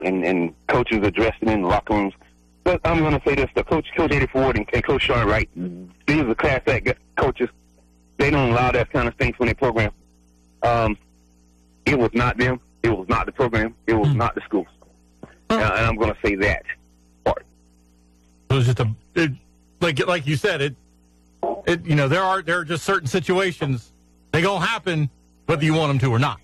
and coaches addressed it in the locker rooms. But I'm going to say this: Coach Eddie Ford and Coach Sean Wright, these are class act coaches. They don't allow that kind of things from their program. It was not them. It was not the program. It was not the schools. And I'm going to say that part. It was just like you said, there are just certain situations they gonna happen whether you want them to or not.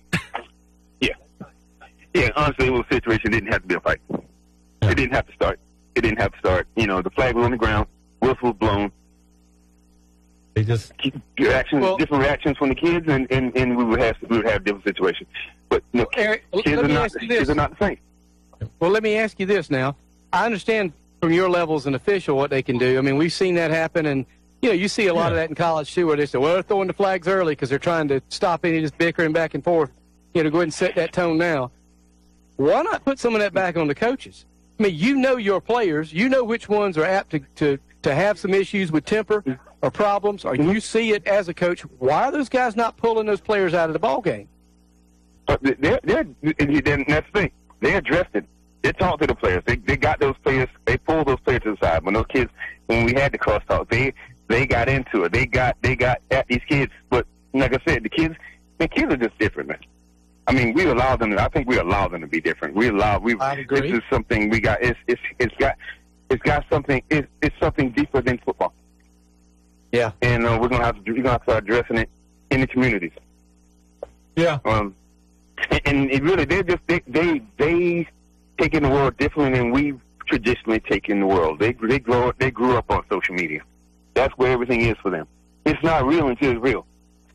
Yeah. Honestly, it was a situation. It didn't have to be a fight. Yeah. It didn't have to start. The flag was on the ground. Whistle was blown. They just different reactions from the kids, and we would have different situations. But Eric, kids are not the same. Well, let me ask you this now. I understand from your level as an official what they can do. I mean, we've seen that happen, and you see a lot of that in college too, where they say, "Well, they're throwing the flags early because they're trying to stop any of this bickering back and forth." Go ahead and set that tone now. Why not put some of that back on the coaches? I mean, you know your players. You know which ones are apt to have some issues with temper or problems, or you see it as a coach. Why are those guys not pulling those players out of the ball game? That's the thing. They addressed it. They talked to the players. They got those players. They pulled those players to the side. When we had the crosstalk, they got into it. They got at these kids. But like I said, the kids are just different, man. I mean, I think we allow them to be different. I agree. This is something we got. It's got something. It's something deeper than football. Yeah. And we're gonna have to start addressing it in the communities. Yeah. And it really, they take in the world differently than we've traditionally taken the world. They grew up on social media. That's where everything is for them. It's not real until it's real.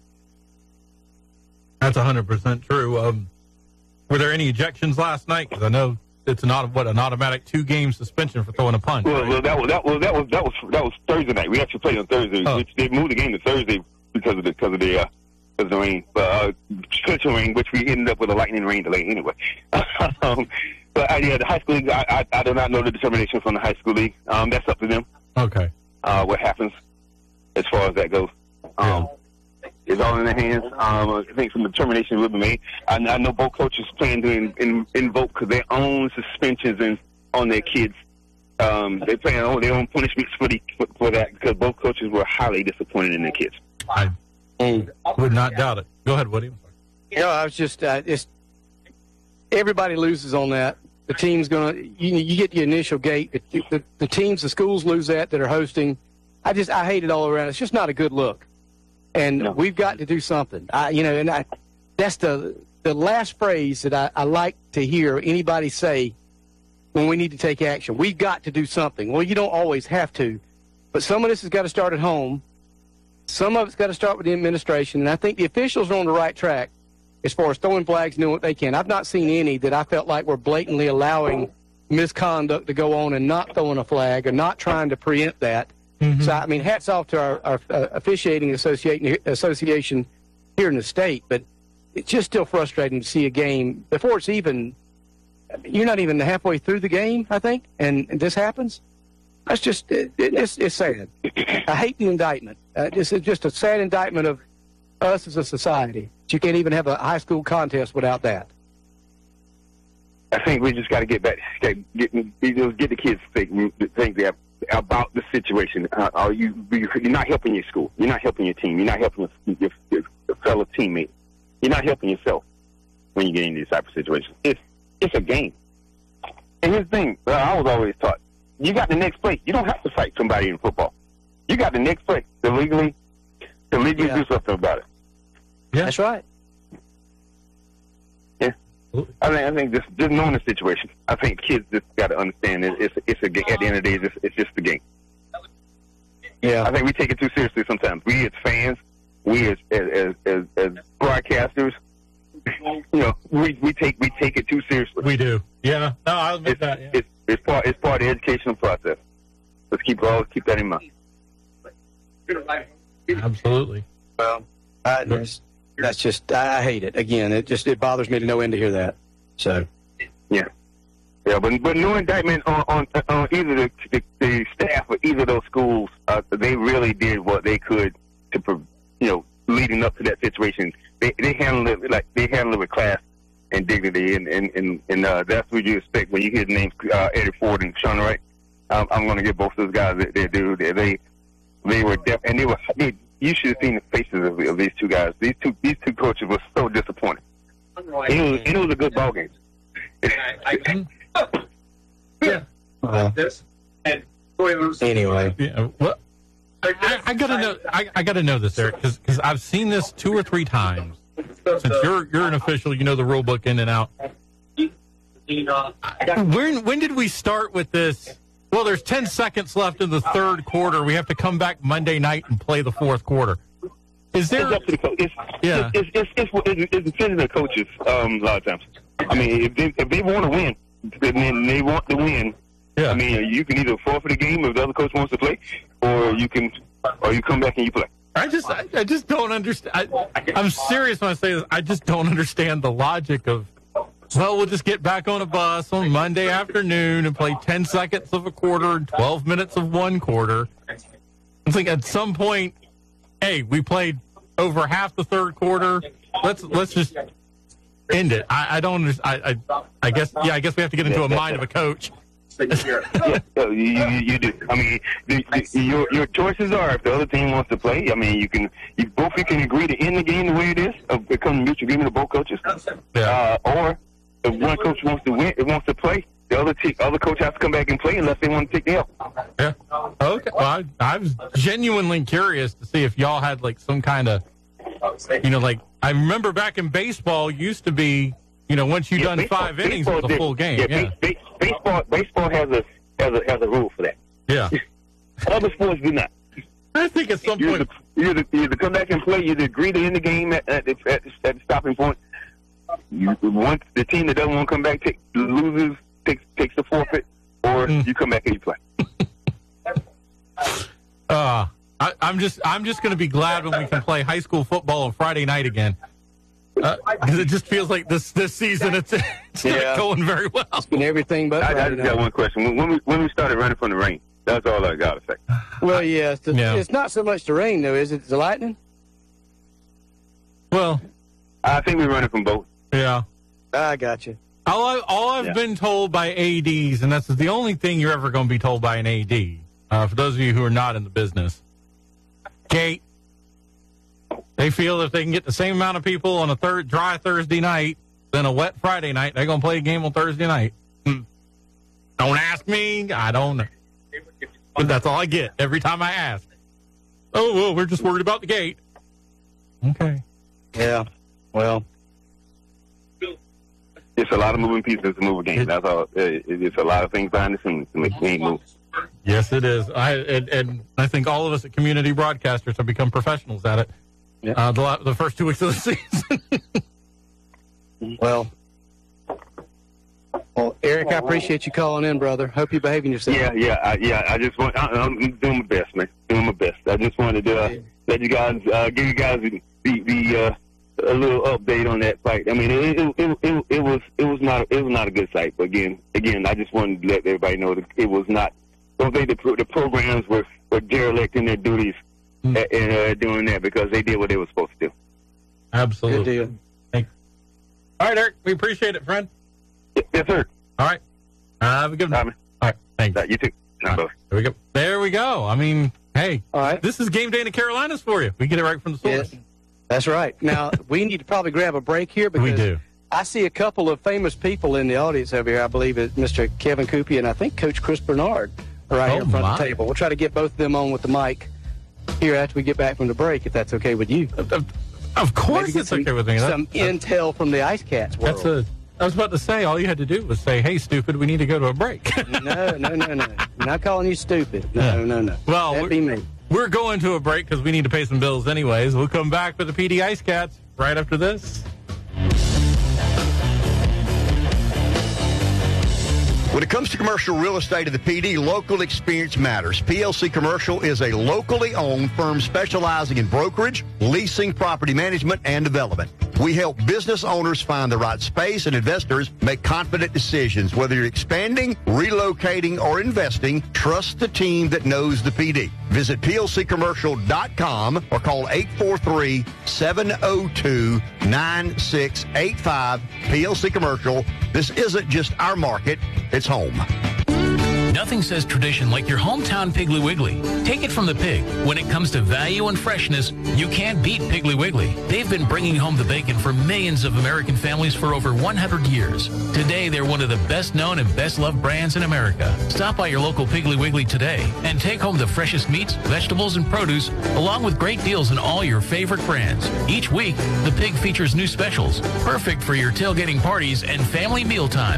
That's 100% true. Were there any ejections last night? Because I know it's an automatic 2-game suspension for throwing a punch. Well, that was Thursday night. We actually played on Thursday. Oh. They moved the game to Thursday because of the rain, rain, which we ended up with a lightning rain delay anyway. The high school league, I do not know the determination from the high school league. That's up to them. Okay. What happens as far as that goes? It's all in their hands. I think some determination will be made. I know both coaches plan to invoke their own suspensions on their kids. They plan their own punishments for that because both coaches were highly disappointed in their kids. I would not doubt it. Go ahead, Woody. I was just everybody loses on that. The team's going to you get the initial gate. The teams, the schools lose that are hosting. I hate it all around. It's just not a good look. And we've got to do something. That's the last phrase that I like to hear anybody say when we need to take action. We've got to do something. Well, you don't always have to, but some of this has got to start at home. Some of it's got to start with the administration, and I think the officials are on the right track as far as throwing flags, doing what they can. I've not seen any that I felt like were blatantly allowing misconduct to go on and not throwing a flag or not trying to preempt that. Mm-hmm. So, I mean, hats off to our officiating association here in the state, but it's just still frustrating to see a game before it's even – you're not even halfway through the game, I think, and this happens. That's just it's sad. I hate the indictment. It's just a sad indictment of us as a society. You can't even have a high school contest without that. I think we just got to get back, get the kids to think about the situation. You're not helping your school. You're not helping your team. You're not helping your fellow teammate. You're not helping yourself when you get into this type of situation. It's a game. And here's the thing. I was always taught, you got the next play. You don't have to fight somebody in football. You got the next play to legally do something about it. Yeah, that's right. Yeah, I think just knowing the situation, I think kids just got to understand it's a game. At the end of the day, it's just a game. Yeah, I think we take it too seriously sometimes. We as fans, we as broadcasters, we take it too seriously. We do. Yeah, no, I'll admit that. Yeah. It's part of the educational process. Let's keep that in mind. Absolutely. Well, that's just I hate it. Again, it bothers me to no end to hear that. So, yeah, but no indictment on either the staff or either of those schools. They really did what they could to leading up to that situation. They handled it with class and dignity, and that's what you expect when you hear the names Eddie Ford and Sean Wright. I'm going to give both those guys their due. They were and they were. You should have seen the faces of these two guys. These two coaches were so disappointed. It was a good ball game. Anyway. Yeah, well, I gotta know. I gotta know this, Eric, because I've seen this 2 or 3 times. Since you're an official, you know the rule book in and out. When did we start with this? Well, there's 10 seconds left in the third quarter. We have to come back Monday night and play the fourth quarter. Is there? It's up to the coach. It's depending on the coaches. A lot of times. I mean, if they want to win, then they want to win. Yeah. I mean, you can either forfeit the game if the other coach wants to play, or you come back and you play. I just don't understand. I'm serious when I say this. I just don't understand the logic of, well, we'll just get back on a bus on Monday afternoon and play 10 seconds of a quarter and 12 minutes of one quarter. It's like at some point, hey, we played over half the third quarter. Let's just end it. I don't understand. I guess we have to get into a mind of a coach. Yeah, you do. I mean, your choices are if the other team wants to play. I mean, you can agree to end the game the way it is, become a mutual agreement of both coaches. Yeah. Or if one coach wants to win, wants to play, the other coach has to come back and play unless they want to take the help. Yeah. Okay. Well, I was genuinely curious to see if y'all had like some kind of, like I remember back in baseball used to be. Once you've done 5 innings, it's a full game. Baseball has a rule for that. Yeah. Other sports do not. I think at some point you either come back and play, you either agree to end the game at the stopping point. Once the team that doesn't want to come back takes the forfeit, or you come back and you play. I'm just going to be glad when we can play high school football on Friday night again. Because it just feels like this season it's not going very well. It's been everything but. I just got one question. When we started running from the rain, that's all I got to say. Well, it's not so much the rain though, is it? The lightning? Well, I think we're running from both. Yeah, I got you. All I've been told by ADs, and that's the only thing you're ever going to be told by an AD. For those of you who are not in the business, gate. They feel if they can get the same amount of people on a dry Thursday night than a wet Friday night, they're going to play a game on Thursday night. Don't ask me. I don't know. But that's all I get every time I ask. Oh, well, we're just worried about the gate. Okay. Yeah. Well. It's a lot of moving pieces to move a game. That's all. It's a lot of things behind the scenes to make the game move. Yes, it is. And I think all of us at Community Broadcasters have become professionals at it. Yeah. The first 2 weeks of the season. Well, Eric, I appreciate you calling in, brother. Hope you're behaving yourself. Yeah. I just I'm doing my best, man. Doing my best. I just wanted to let you guys give you guys the a little update on that fight. I mean, it was not a good fight. But again, I just wanted to let everybody know that it was not. Don't think the programs were derelict in their duties. And doing that because they did what they were supposed to do. Absolutely. Good deal. Thanks. All right, Eric. We appreciate it, friend. Yes, sir. All right. Have a good night. All right. Thanks. You too. There we go. I mean, hey, all right. This is game day in the Carolinas for you. We get it right from the source. Yes, that's right. Now, we need to probably grab a break here because we do. I see a couple of famous people in the audience over here. I believe it's Mr. Kevin Coopy and I think Coach Chris Bernard are right here in front of the table. We'll try to get both of them on with the mic here after we get back from the break, if that's okay with you. Of course it's okay with me. Some intel from the Ice Cats world. I was about to say, all you had to do was say, hey, stupid, we need to go to a break. No. I'm not calling you stupid. No. Well, that'd be me. We're going to a break because we need to pay some bills anyways. We'll come back with the PD Ice Cats right after this. When it comes to commercial real estate at the PD, local experience matters. PLC Commercial is a locally owned firm specializing in brokerage, leasing, property management, and development. We help business owners find the right space and investors make confident decisions. Whether you're expanding, relocating, or investing, trust the team that knows the PD. Visit plccommercial.com or call 843-702-9685. PLC Commercial. This isn't just our market, it's home. Nothing says tradition like your hometown Piggly Wiggly. Take it from the pig. When it comes to value and freshness, you can't beat Piggly Wiggly. They've been bringing home the bacon for millions of American families for over 100 years. Today, they're one of the best known and best loved brands in America. Stop by your local Piggly Wiggly today and take home the freshest meats, vegetables, and produce, along with great deals on all your favorite brands. Each week, the pig features new specials, perfect for your tailgating parties and family mealtime.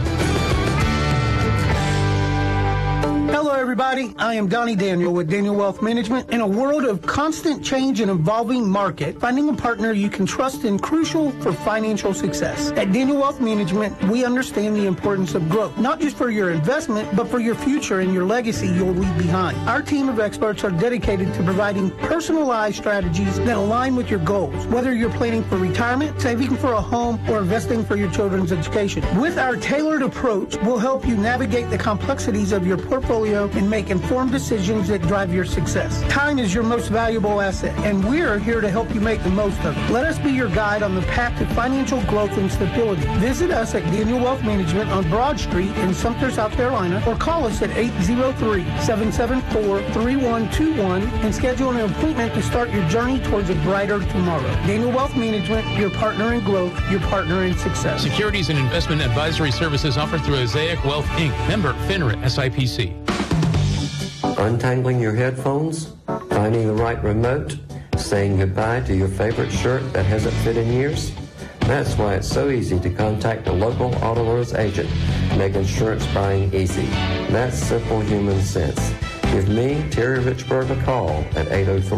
Hello, everybody. I am Donnie Daniel with Daniel Wealth Management. In a world of constant change and evolving market, finding a partner you can trust is crucial for financial success. At Daniel Wealth Management, we understand the importance of growth, not just for your investment, but for your future and your legacy you'll leave behind. Our team of experts are dedicated to providing personalized strategies that align with your goals, whether you're planning for retirement, saving for a home, or investing for your children's education. With our tailored approach, we'll help you navigate the complexities of your portfolio and make informed decisions that drive your success. Time is your most valuable asset, and we're here to help you make the most of it. Let us be your guide on the path to financial growth and stability. Visit us at Daniel Wealth Management on Broad Street in Sumter, South Carolina, or call us at 803-774-3121 and schedule an appointment to start your journey towards a brighter tomorrow. Daniel Wealth Management, your partner in growth, your partner in success. Securities and investment advisory services offered through Osaic Wealth, Inc., member FINRA SIPC. Untangling your headphones, finding the right remote, saying goodbye to your favorite shirt that hasn't fit in years. That's why it's so easy to contact a local Automotive agent, make insurance buying easy. That's simple human sense. Give me, Terry Richburg, a call at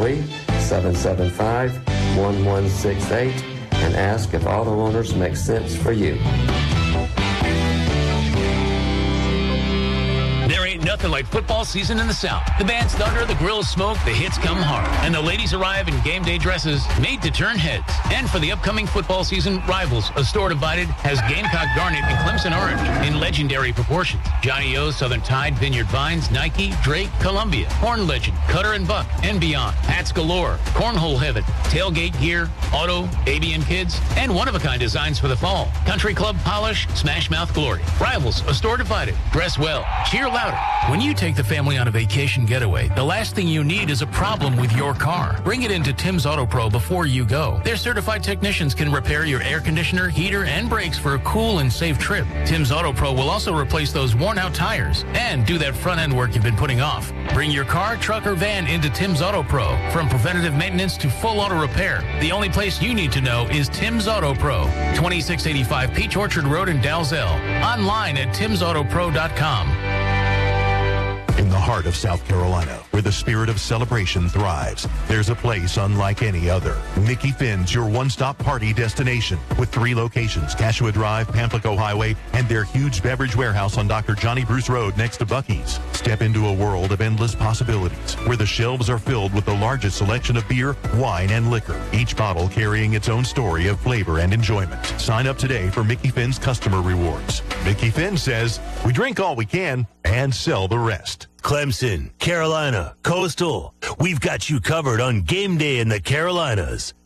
803-775-1168 and ask if auto owners make sense for you. Nothing like football season in the South. The band's thunder, the grill's smoke, the hits come hard. And the ladies arrive in game day dresses made to turn heads. And for the upcoming football season, Rivals, a store divided, has Gamecock Garnet and Clemson Orange in legendary proportions. Johnny O, Southern Tide, Vineyard Vines, Nike, Drake, Columbia, Horn Legend, Cutter and Buck, and beyond. Hats galore, cornhole heaven, tailgate gear, auto, baby and kids, and one-of-a-kind designs for the fall. Country Club polish, Smash Mouth glory. Rivals, a store divided. Dress well, cheer louder. When you take the family on a vacation getaway, the last thing you need is a problem with your car. Bring it into Tim's Auto Pro before you go. Their certified technicians can repair your air conditioner, heater, and brakes for a cool and safe trip. Tim's Auto Pro will also replace those worn-out tires and do that front-end work you've been putting off. Bring your car, truck, or van into Tim's Auto Pro. From preventative maintenance to full auto repair, the only place you need to know is Tim's Auto Pro, 2685 Peach Orchard Road in Dalzell. Online at timsautopro.com. In the heart of South Carolina, where the spirit of celebration thrives, there's a place unlike any other. Mickey Finn's your one-stop party destination with 3 locations, Cashua Drive, Pamplico Highway, and their huge beverage warehouse on Dr. Johnny Bruce Road next to Buc-ee's. Step into a world of endless possibilities where the shelves are filled with the largest selection of beer, wine, and liquor, each bottle carrying its own story of flavor and enjoyment. Sign up today for Mickey Finn's customer rewards. Mickey Finn says, we drink all we can and sell the rest. Clemson, Carolina, Coastal. We've got you covered on game day in the Carolinas.